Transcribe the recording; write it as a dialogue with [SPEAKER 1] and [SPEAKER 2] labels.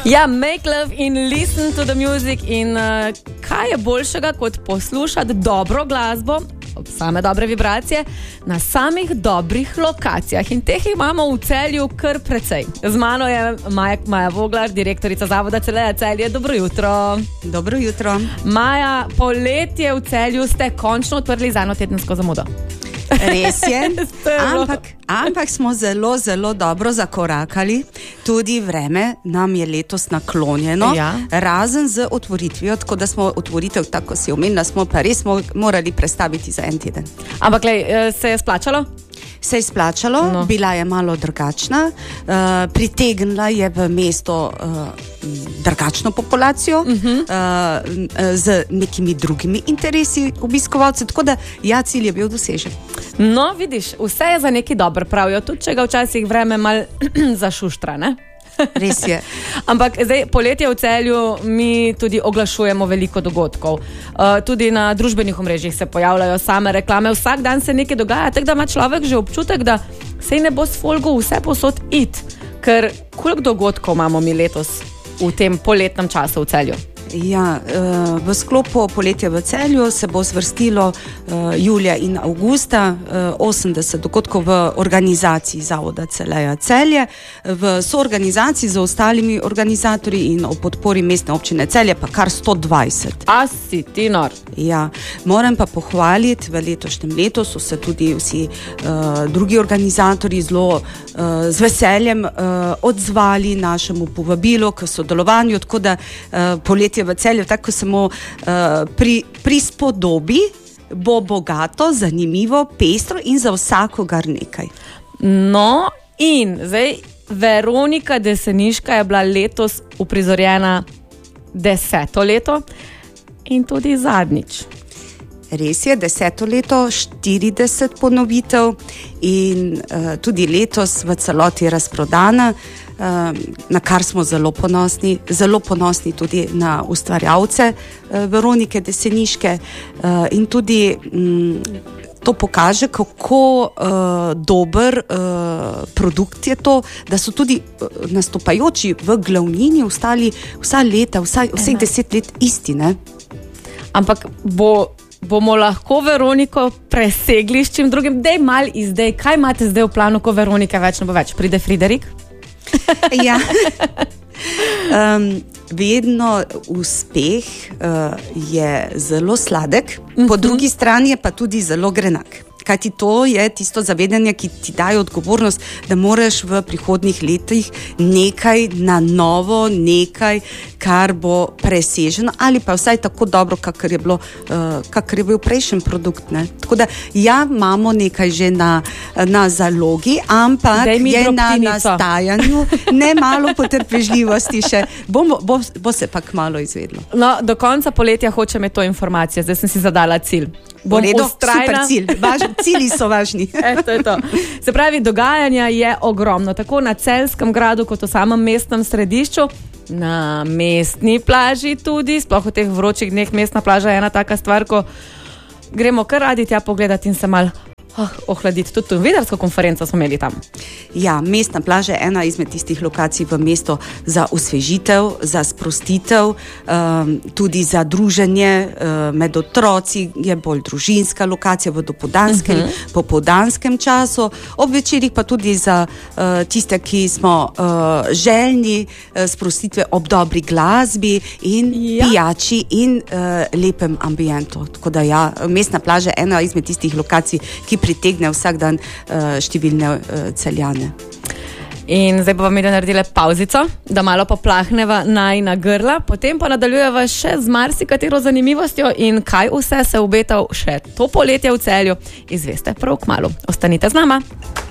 [SPEAKER 1] Ja, make love in listen to the music in kaj je boljšega kot poslušati dobro glasbo, same dobre vibracije, na samih dobrih lokacijah in teh imamo v Celju kar precej. Z mano je Maja Voglar, direktorica Zavoda Celeja Celje. Dobro jutro.
[SPEAKER 2] Dobro jutro.
[SPEAKER 1] Maja, poletje v Celju ste končno odprli z eno tedensko zamudo.
[SPEAKER 2] Res je, ampak smo zelo, zelo dobro zakorakali. Tudi vreme nam je letos naklonjeno, razen z otvoritvijo, tako da smo otvoritev, tako si omenila, smo pa res morali prestaviti za en teden.
[SPEAKER 1] Ampak se je splačalo?
[SPEAKER 2] Se je splačalo, bila je malo drugačna, pritegnila je v mesto drugačno populacijo, z nekimi drugimi interesi obiskovalcev, tako da cilj je bil dosežen.
[SPEAKER 1] No, vidiš, vse je za neki dober, pravijo, tudi če ga včasih vreme mal zašuštra, ne?
[SPEAKER 2] Res je.
[SPEAKER 1] Ampak zdaj, poletje v Celju mi tudi oglašujemo veliko dogodkov. Tudi na družbenih omrežjih se pojavljajo same reklame, vsak dan se nekaj dogaja, tako da ima človek že občutek, da sej ne bo s folgo vse posod it. Ker koliko dogodkov imamo mi letos v tem poletnem času v Celju?
[SPEAKER 2] Ja, v sklopu poletja v Celju se bo zvrstilo julija in avgusta 80 dogodkov v organizaciji Zavoda Celeja Celje, v soorganizaciji z ostalimi organizatorji in o podpori mestne občine Celje pa kar 120.
[SPEAKER 1] A si ti nor?
[SPEAKER 2] Ja, moram pa pohvaliti, v letošnjem letu so se tudi vsi drugi organizatorji zelo z veseljem odzvali našemu povabilu k sodelovanju, tako da poletje v Celju, tako samo prispodobi, bo bogato, zanimivo, pestro in za vsakogar nekaj.
[SPEAKER 1] No, in zdaj Veronika Deseniška je bila letos uprizorjena 10. leto in tudi zadnjič.
[SPEAKER 2] Res je, 10. leto, 40 ponovitev in tudi letos v celoti razprodana, na kar smo zelo ponosni tudi na ustvarjalce Veronike Deseniške in tudi to pokaže, kako dober produkt je to, da so tudi nastopajoči v glavnini ostali vsa leta, vseh 10 let isti, ne?
[SPEAKER 1] Ampak bomo lahko Veroniko presegli s čim drugim? Dej mal izdej, kaj imate zdaj v planu, ko Veronika več ne bo več? Pride Friderik?
[SPEAKER 2] Ja. Vedno uspeh je zelo sladek, po drugi strani je pa tudi zelo grenak. Kajti to je tisto zavedanje, ki ti daje odgovornost, da moraš v prihodnjih letih nekaj na novo, nekaj, kar bo preseženo ali pa vsaj tako dobro, kakor je bil prejšnji produkt, ne? Tako da imamo nekaj že na zalogi, ampak je na nastajanju, ne malo potrpežljivosti še, bo se pa kmalo izvedlo.
[SPEAKER 1] No, do konca poletja hočem imeti to informacijo, zdaj sem si zadala cilj.
[SPEAKER 2] Super cilj, cilji so važni.
[SPEAKER 1] To. Se pravi, dogajanja je ogromno, tako na Celjskem gradu, kot v samem mestnem središču, na mestni plaži tudi, sploh v teh vročih dneh mestna plaža je ena taka stvar, ko gremo kar radi tja pogledati in se mal ohladiti. Tudi vidarsko konferenco smo imeli tam.
[SPEAKER 2] Ja, mestna plaža je ena izmed tistih lokacij v mestu za osvežitev, za sprostitev, tudi za druženje med otroci, je bolj družinska lokacija v popoldanskem času, ob večerih pa tudi za tiste, ki smo željni sprostitve ob dobri glasbi in pijači in lepem ambientu. Tako da mestna plaža je ena izmed tistih lokacij, ki pritegne vsak dan številne Celjane.
[SPEAKER 1] In zdaj bomo naredili pauzico, da malo poplahneva najina grla, potem pa nadaljujeva še z marsikatero zanimivostjo in kaj vse se obeta še to poletje v Celju, izveste prav kmalu. Ostanite z nama.